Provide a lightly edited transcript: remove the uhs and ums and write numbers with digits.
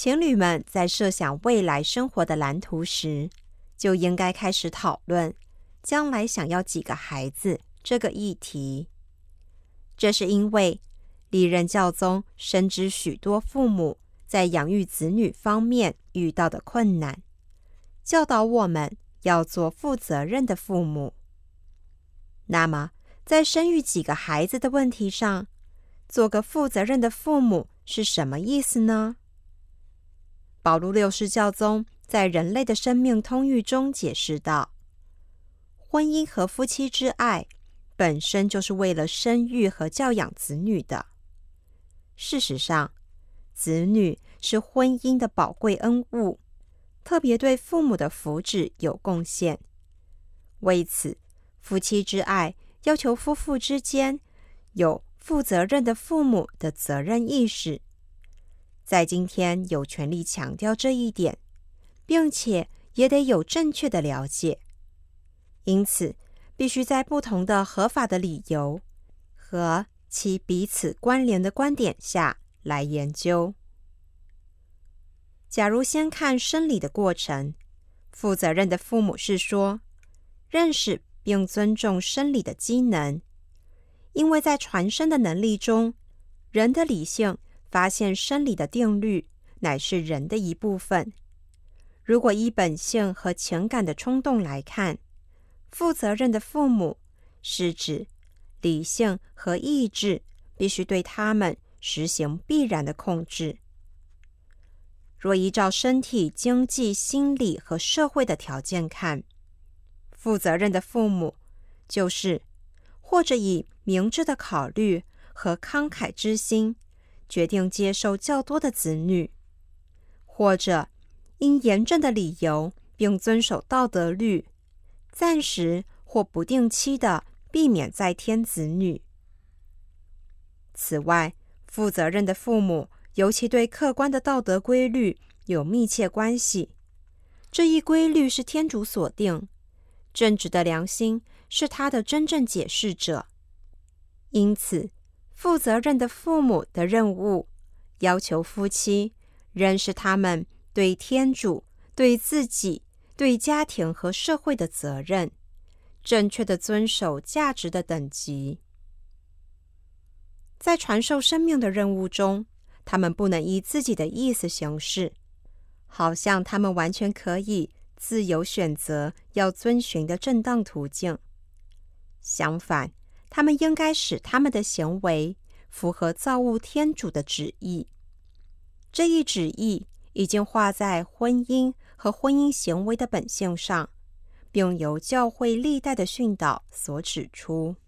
情侣们在设想未来生活的蓝图时，就应该开始讨论将来想要几个孩子这个议题。这是因为历任教宗深知许多父母在养育子女方面遇到的困难，教导我们要做负责任的父母。那么，在生育几个孩子的问题上，做个负责任的父母是什么意思呢？保禄六世教宗在《人类的生命通谕》中解释道，婚姻和夫妻之爱本身就是为了生育和教养子女的。事实上，子女是婚姻的宝贵恩物，特别对父母的福祉有贡献。为此，夫妻之爱要求夫妇之间有负责任的父母的责任意识。在今天有权利强调这一点，并且也得有正确的了解。因此，必须在不同的合法的理由和其彼此关联的观点下来研究。假如先看生理的过程，负责任的父母是说，认识并尊重生理的机能，因为在传生的能力中，人的理性发现生理的定律乃是人的一部分。如果依本性和情感的冲动来看，负责任的父母是指理性和意志必须对他们实行必然的控制。若依照身体、经济、心理和社会的条件看，负责任的父母就是或者以明智的考虑和慷慨之心决定接受较多的子女，或者因严正的理由并遵守道德律，暂时或不定期的避免再添子女。此外，负责任的父母尤其对客观的道德规律有密切关系。这一规律是天主所定，正直的良心是他的真正解释者。因此，负责任的父母的任务要求夫妻认识他们对天主、对自己、对家庭和社会的责任，正确的遵守价值的等级。在传授生命的任务中，他们不能依自己的意思行事，好像他们完全可以自由选择要遵循的正当途径。相反，他们应该使他们的行为符合造物天主的旨意。这一旨意已经画在婚姻和婚姻行为的本性上，并由教会历代的训导所指出。